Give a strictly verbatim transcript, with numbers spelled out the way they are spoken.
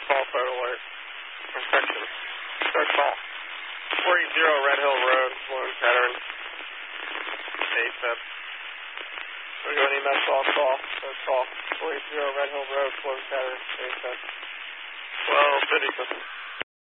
call photo alert. Inspection. Third call. four eighty Red Hill Road, Sloan Kettering. A S A P. We're going to E M S call, call. Third call. four eighty Red Hill Road, Sloan Kettering. A S A P. twelve fifty.